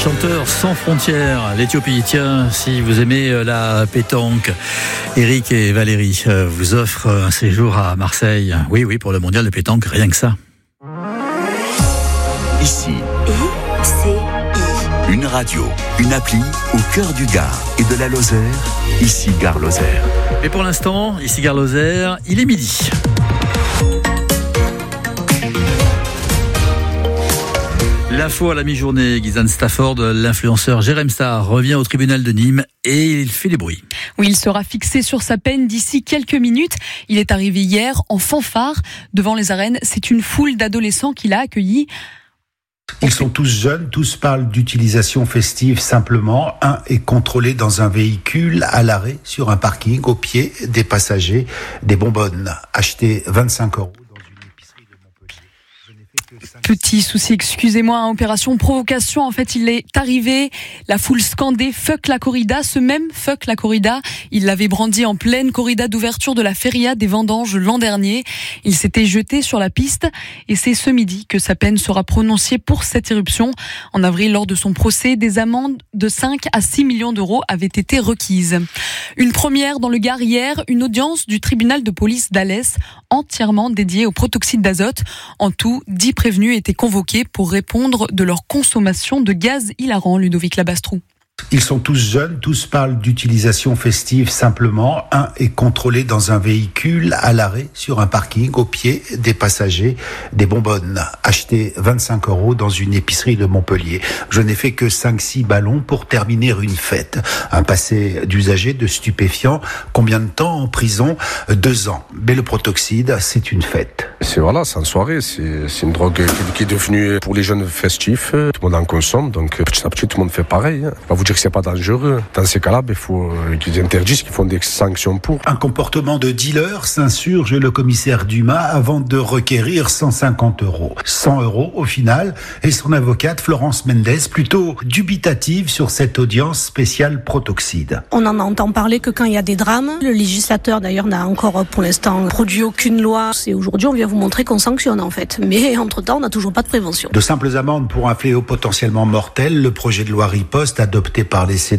chanteur sans frontières, l'Éthiopie. Tiens, si vous aimez la pétanque, Eric et Valérie vous offrent un séjour à Marseille. Oui, pour le mondial de pétanque, rien que ça. Ici, une radio, une appli au cœur du Gard et de la Lozère. Ici Gare Lozère. Mais pour l'instant, ici Gare Lozère, il est midi. L'info à la mi-journée, Ghislaine Stafford, l'influenceur Jérém Star revient au tribunal de Nîmes et il fait des bruits. Oui, il sera fixé sur sa peine d'ici quelques minutes. Il est arrivé hier en fanfare devant les arènes. C'est une foule d'adolescents qu'il a accueillis. Ils sont tous jeunes, tous parlent d'utilisation festive simplement. Un est contrôlé dans un véhicule à l'arrêt sur un parking au pied des passagers, des bonbonnes achetées 25 €. Petit souci, excusez-moi, opération provocation. En fait, il est arrivé, la foule scandait « Fuck la corrida ». Ce même « Fuck la corrida », il l'avait brandi en pleine corrida d'ouverture de la Feria des Vendanges l'an dernier. Il s'était jeté sur la piste et c'est ce midi que sa peine sera prononcée pour cette irruption. En avril, lors de son procès, des amendes de 5 à 6 millions d'euros avaient été requises. Une première dans le Gard hier, une audience du tribunal de police d'Alès entièrement dédiée au protoxyde d'azote. En tout, 10 prévenus étaient convoqués pour répondre de leur consommation de gaz hilarant, Ludovic Labastrou. Ils sont tous jeunes, tous parlent d'utilisation festive simplement. Un est contrôlé dans un véhicule à l'arrêt sur un parking au pied des passagers, des bonbonnes achetées 25 € dans une épicerie de Montpellier. Je n'ai fait que 5-6 ballons pour terminer une fête. Un passé d'usager de stupéfiants. Combien de temps en prison ? 2 ans. Mais le protoxyde, c'est une fête. C'est en soirée, c'est une drogue qui est devenue pour les jeunes festifs. Tout le monde en consomme, donc petit à petit tout le monde fait pareil. On va vous dire que c'est pas dangereux. Dans ces cas-là, il faut qu'ils interdisent, qu'ils font des sanctions pour. Un comportement de dealer, s'insurge le commissaire Dumas avant de requérir 150 €. 100 € au final, et son avocate Florence Mendes plutôt dubitative sur cette audience spéciale protoxyde. On en entend parler que quand il y a des drames. Le législateur d'ailleurs n'a encore pour l'instant produit aucune loi. C'est aujourd'hui on vient vous montrer qu'on sanctionne en fait. Mais entre-temps, on n'a toujours pas de prévention. De simples amendes pour un fléau potentiellement mortel, le projet de loi riposte adopté par les sénateurs